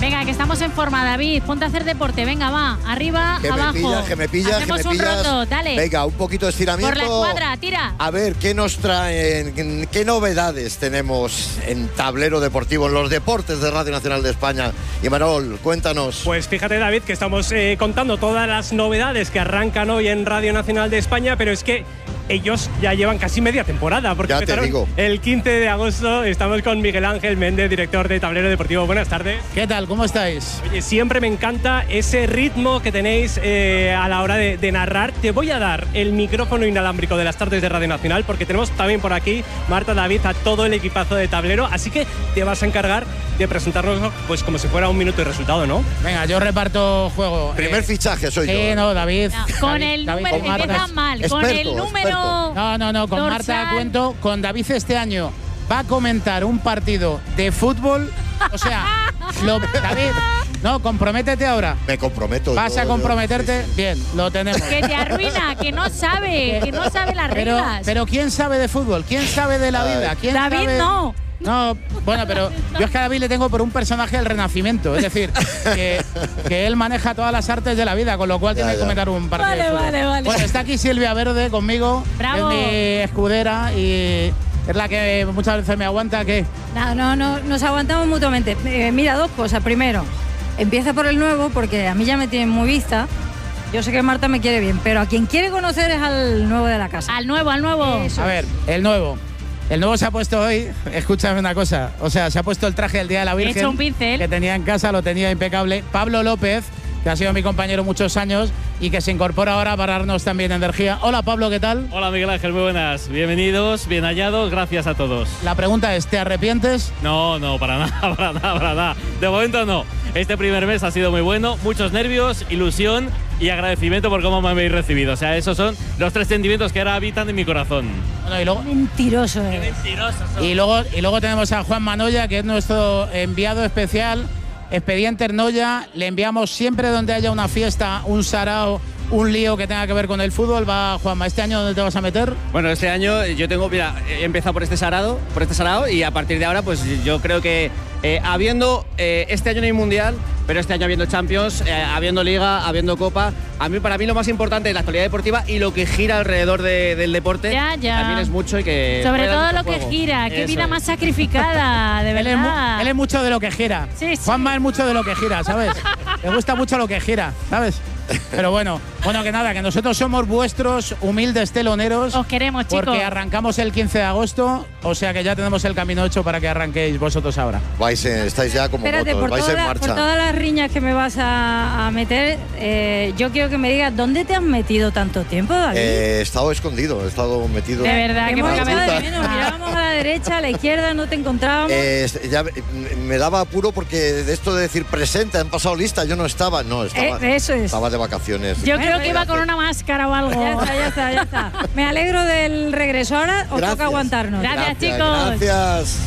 Venga, que estamos en forma, David. Ponte a hacer deporte. Venga, va. Arriba, abajo. Que me pillas. Hacemos un rondo, dale. Venga, un poquito de estiramiento. Por la escuadra, tira. A ver, ¿qué nos traen? ¿Qué novedades tenemos en Tablero Deportivo, en los deportes de Radio Nacional de España? Y Imanol, cuéntanos. Pues fíjate, David, que estamos contando todas las novedades que arrancan hoy en Radio Nacional de España, pero es que ellos ya llevan casi media temporada, porque ya te digo. El 15 de agosto. Estamos con Miguel Ángel Méndez, director de Tablero Deportivo. Buenas tardes. ¿Qué tal? ¿Cómo estáis? Oye, siempre me encanta ese ritmo que tenéis a la hora de narrar. Te voy a dar el micrófono inalámbrico de las tardes de Radio Nacional, porque tenemos también por aquí, Marta, David, a todo el equipazo de Tablero, así que te vas a encargar de presentarnos pues como si fuera un minuto y resultado, ¿no? Venga, yo reparto juego. Primer fichaje soy yo. Sí, no, David. No, con el número, empieza mal. Experto, con el número. No, con dorsal. Marta cuento. Con David este año va a comentar un partido de fútbol. O sea, David, no, comprométete ahora. Me comprometo. ¿Vas a comprometerte? Sí. Bien, lo tenemos. Que te arruina, que no sabe las reglas. Pero ¿quién sabe de fútbol? ¿Quién sabe de la vida? ¿Quién David sabe? no. No, bueno, pero yo es que a David le tengo por un personaje del Renacimiento. Es decir, que él maneja todas las artes de la vida, con lo cual tiene que comentar un partido de fútbol. Vale. Bueno, está aquí Silvia Verde conmigo. Bravo. Es mi escudera y es la que muchas veces me aguanta. ¿Qué? No, nos aguantamos mutuamente. Mira, dos cosas. Primero, empieza por el nuevo, porque a mí ya me tienen muy vista. Yo sé que Marta me quiere bien, pero a quien quiere conocer es al nuevo de la casa. Al nuevo. Eso A ver, el nuevo. El nuevo se ha puesto hoy, escúchame una cosa, o sea, se ha puesto el traje del Día de la Virgen. He hecho un pincel. Que tenía en casa, lo tenía impecable. Pablo López, que ha sido mi compañero muchos años y que se incorpora ahora para darnos también energía. Hola Pablo, ¿qué tal? Hola Miguel Ángel, muy buenas. Bienvenidos, bien hallados, gracias a todos. La pregunta es, ¿te arrepientes? No, para nada. De momento no. Este primer mes ha sido muy bueno, muchos nervios, ilusión y agradecimiento por cómo me habéis recibido. O sea, esos son los tres sentimientos que ahora habitan en mi corazón. Bueno, y luego, Mentiroso. y luego tenemos a Juan Manoya, que es nuestro enviado especial, Expediente Noya. Le enviamos siempre donde haya una fiesta, un sarao, un lío que tenga que ver con el fútbol. Va, Juanma, ¿este año dónde te vas a meter? Bueno, este año yo tengo, he empezado por este sarao y a partir de ahora pues yo creo que habiendo, este año no hay Mundial, pero este año habiendo Champions, habiendo Liga, habiendo Copa, para mí lo más importante es la actualidad deportiva y lo que gira alrededor del deporte. Ya. También es mucho y que... Sobre todo lo que gira, qué vida más sacrificada, de verdad. Él es mucho de lo que gira. Sí. Juanma es mucho de lo que gira, ¿sabes? Le gusta mucho lo que gira, ¿sabes? Pero bueno, que nada, que nosotros somos vuestros humildes teloneros. Os queremos, chicos. Porque arrancamos el 15 de agosto, o sea que ya tenemos el camino hecho para que arranquéis vosotros ahora. Estáis ya como Espérate, motos, vais en marcha. por todas las riñas que me vas a meter, yo quiero que me digas, ¿dónde te has metido tanto tiempo, David? He estado escondido, he estado metido. De verdad, que hemos poca echado de vergüenza. menos, mirábamos a la derecha, a la izquierda, no te encontrábamos. Ya me daba apuro porque de esto de decir presente, han pasado lista, yo no estaba. Eso es. Estaba de vacaciones. Yo creo que iba con una máscara o algo. Ya está. Me alegro del regreso. Ahora os toca aguantarnos. Gracias, chicos. Gracias.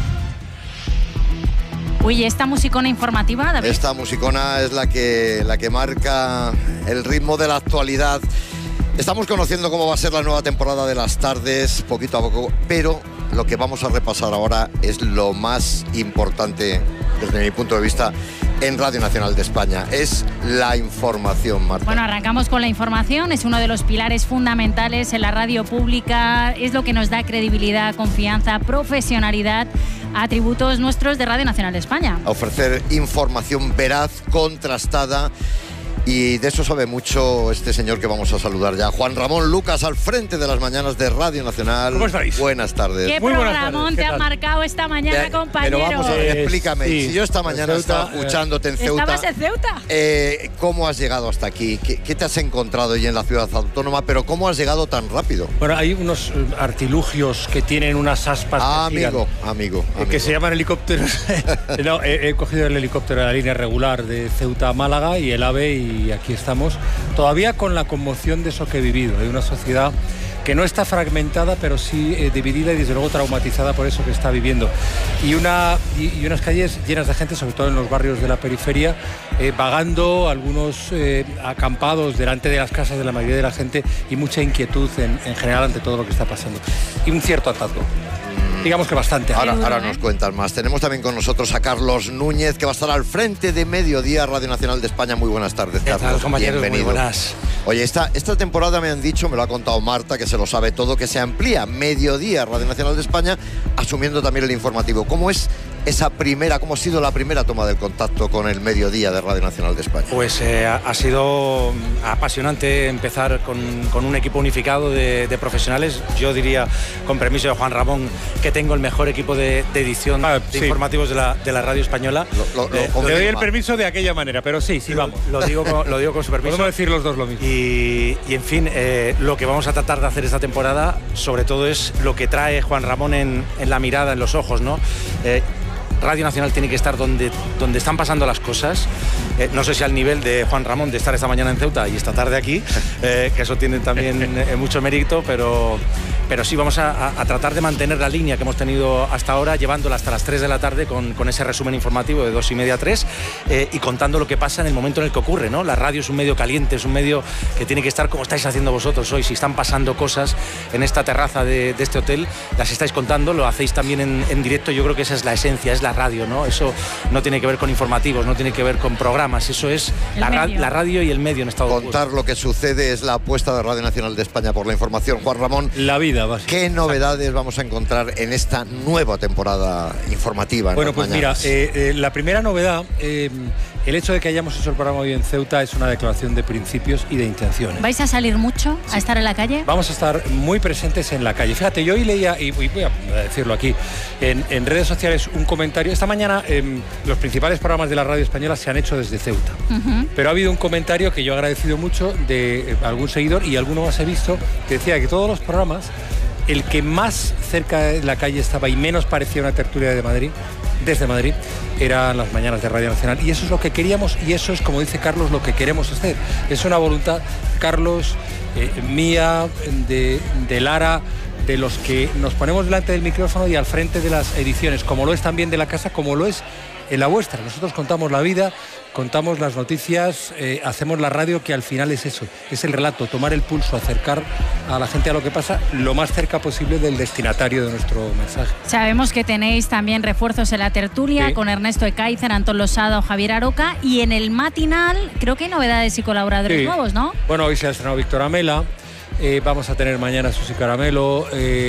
Uy, ¿esta musicona informativa, David? Esta musicona es la que marca el ritmo de la actualidad. Estamos conociendo cómo va a ser la nueva temporada de las tardes, poquito a poco, pero lo que vamos a repasar ahora es lo más importante, desde mi punto de vista, en Radio Nacional de España. Es la información, Marta. Bueno, arrancamos con la información. Es uno de los pilares fundamentales en la radio pública. Es lo que nos da credibilidad, confianza, profesionalidad, atributos nuestros de Radio Nacional de España. A ofrecer información veraz, contrastada. Y de eso sabe mucho este señor que vamos a saludar ya. Juan Ramón Lucas, al frente de las mañanas de Radio Nacional. ¿Cómo estáis? Buenas tardes. ¿Qué Muy buenas programón tardes. te ¿Qué ha tal? marcado esta mañana, compañero? Pero vamos a ver, explícame. Sí, Si yo esta mañana Ceuta, estaba escuchándote en Ceuta. ¿Estabas en Ceuta? ¿Cómo has llegado hasta aquí? ¿Qué te has encontrado hoy en la ciudad autónoma? Pero ¿cómo has llegado tan rápido? Bueno, hay unos artilugios que tienen unas aspas que giran, Amigo. que se llaman helicópteros. No, he cogido el helicóptero de la línea regular de Ceuta a Málaga y el AVE y aquí estamos. Todavía con la conmoción de eso que he vivido, de una sociedad que no está fragmentada, pero sí dividida y desde luego traumatizada por eso que está viviendo. Y unas calles llenas de gente, sobre todo en los barrios de la periferia, vagando, algunos acampados delante de las casas de la mayoría de la gente y mucha inquietud en general ante todo lo que está pasando. Y un cierto hartazgo. digamos que bastante. Ahora nos cuentas más. Tenemos también con nosotros a Carlos Núñez, que va a estar al frente de Mediodía Radio Nacional de España. Muy buenas tardes, Carlos. ¿Qué tal, compañeros? Bienvenido. Muy buenas. Oye, esta temporada me han dicho, me lo ha contado Marta, que se lo sabe todo, que se amplía Mediodía Radio Nacional de España, asumiendo también el informativo. ¿Cómo es esa primera, cómo ha sido la primera toma del contacto con el Mediodía de Radio Nacional de España? Pues ha sido apasionante empezar con un equipo unificado de profesionales. Yo diría, con permiso de Juan Ramón, que tengo el mejor equipo de edición de informativos de la radio española. Le doy el permiso de aquella manera, pero sí, vamos. Lo digo con su permiso. Podemos decir los dos lo mismo. Y en fin, lo que vamos a tratar de hacer esta temporada, sobre todo, es lo que trae Juan Ramón en la mirada, en los ojos, ¿no? Radio Nacional tiene que estar donde están pasando las cosas. No sé si al nivel de Juan Ramón de estar esta mañana en Ceuta y esta tarde aquí, que eso tiene también mucho mérito, pero sí vamos a tratar de mantener la línea que hemos tenido hasta ahora, llevándola hasta las 3 de la tarde con ese resumen informativo de 2:30 a 3 y contando lo que pasa en el momento en el que ocurre, ¿no? La radio es un medio caliente, es un medio que tiene que estar como estáis haciendo vosotros hoy. Si están pasando cosas en esta terraza de este hotel, las estáis contando, lo hacéis también en directo. Yo creo que esa es la esencia, es la radio, ¿no? Eso no tiene que ver con informativos, no tiene que ver con programas, eso es la radio y el medio en estado de contar lo que sucede es la apuesta de Radio Nacional de España por la información. Juan Ramón, la vida básica. ¿Qué novedades vamos a encontrar en esta nueva temporada informativa? Bueno, pues mira, la primera novedad, el hecho de que hayamos hecho el programa hoy en Ceuta es una declaración de principios y de intenciones. ¿Vais a salir mucho a estar en la calle? Vamos a estar muy presentes en la calle. Fíjate, yo hoy leía, y voy a decirlo aquí, en redes sociales un comentario. Esta mañana los principales programas de la radio española se han hecho desde Ceuta. Pero ha habido un comentario que yo he agradecido mucho de algún seguidor y alguno más he visto, que decía que todos los programas, el que más cerca de la calle estaba y menos parecía una tertulia de Madrid, desde Madrid, eran las mañanas de Radio Nacional. Y eso es lo que queríamos y eso es, como dice Carlos, lo que queremos hacer. Es una voluntad, Carlos, mía, de Lara, de los que nos ponemos delante del micrófono y al frente de las ediciones, como lo es también de la casa, como lo es en la vuestra. Nosotros contamos la vida, contamos las noticias, hacemos la radio, que al final es eso, es el relato, tomar el pulso, acercar a la gente a lo que pasa lo más cerca posible del destinatario de nuestro mensaje. Sabemos que tenéis también refuerzos en la tertulia, sí, con Ernesto Ekaizer, Antón Losada o Javier Aroca, y en el matinal creo que hay novedades y colaboradores nuevos, ¿no? Bueno, hoy se ha estrenado Víctor Amela, vamos a tener mañana a Susi Caramelo,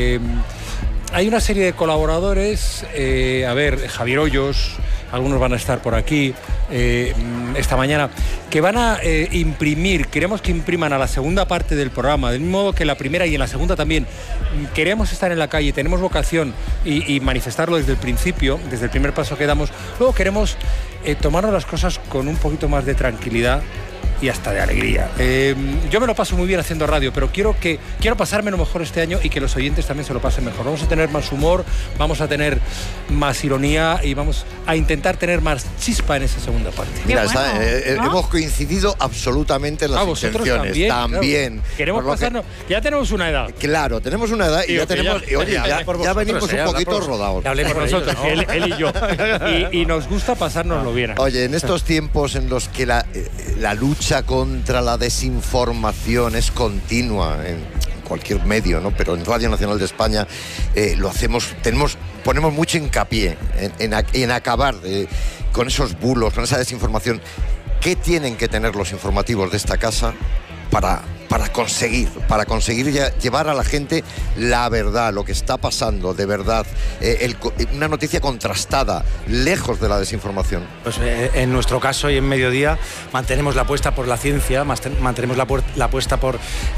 hay una serie de colaboradores, Javier Hoyos, algunos van a estar por aquí esta mañana, que van a imprimir, queremos que impriman a la segunda parte del programa, del mismo modo que la primera y en la segunda también. Queremos estar en la calle, tenemos vocación y manifestarlo desde el principio, desde el primer paso que damos. Luego queremos tomarnos las cosas con un poquito más de tranquilidad y hasta de alegría. Yo me lo paso muy bien haciendo radio, pero quiero pasarme lo mejor este año y que los oyentes también se lo pasen mejor. Vamos a tener más humor, vamos a tener más ironía y vamos a intentar tener más chispa en esa segunda parte. Mira, ¿no? Hemos coincidido absolutamente en las intenciones. También. Claro. Queremos pasarnos. Ya tenemos una edad. Claro, tenemos una edad y ya tenemos. Ya venimos un poquito rodados. Hablemos por nosotros, ¿no? él y yo. Y nos gusta pasárnoslo bien. Oye, en estos tiempos en los que la lucha contra la desinformación es continua en cualquier medio, ¿no? Pero en Radio Nacional de España lo hacemos, ponemos mucho hincapié en acabar con esos bulos, con esa desinformación. ¿Qué tienen que tener los informativos de esta casa para conseguir llevar a la gente la verdad, lo que está pasando de verdad, una noticia contrastada, lejos de la desinformación? Pues en nuestro caso y en Mediodía mantenemos la apuesta por la ciencia, mantenemos la apuesta por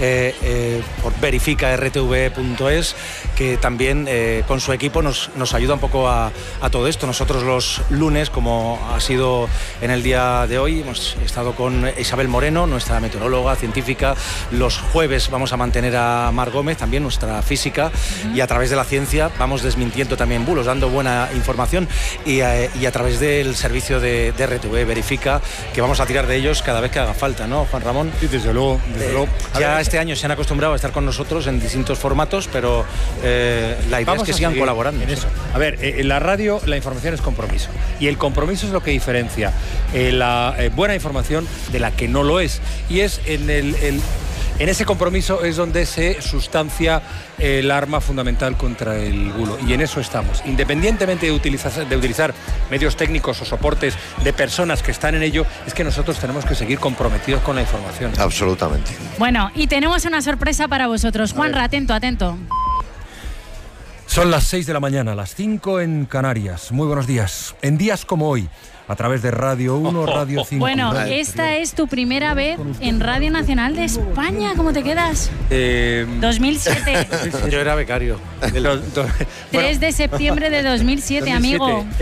verifica rtv.es, que también con su equipo nos ayuda un poco a todo esto. Nosotros los lunes, como ha sido en el día de hoy, hemos estado con Isabel Moreno, nuestra meteoróloga científica. Los jueves vamos a mantener a Mar Gómez, también nuestra física, y a través de la ciencia vamos desmintiendo también bulos, dando buena información, y a través del servicio de RTV Verifica, que vamos a tirar de ellos cada vez que haga falta, ¿no, Juan Ramón? Sí, desde luego. Ya este año se han acostumbrado a estar con nosotros en distintos formatos, pero la idea es que sigan colaborando en eso. A ver, en la radio la información es compromiso, y el compromiso es lo que diferencia la buena información de la que no lo es, y es en En ese compromiso es donde se sustancia el arma fundamental contra el bulo, y en eso estamos. Independientemente de utilizar medios técnicos o soportes de personas que están en ello, es que nosotros tenemos que seguir comprometidos con la información. Absolutamente. Bueno, y tenemos una sorpresa para vosotros. Juanra, atento, atento. Son las 6 de la mañana, las 5 en Canarias. Muy buenos días. En días como hoy, a través de Radio 1, Radio 5. Bueno, esta es tu primera vez en Radio Nacional de España. ¿Cómo te quedas? 2007. Yo era becario. 3 de septiembre de 2007, amigo.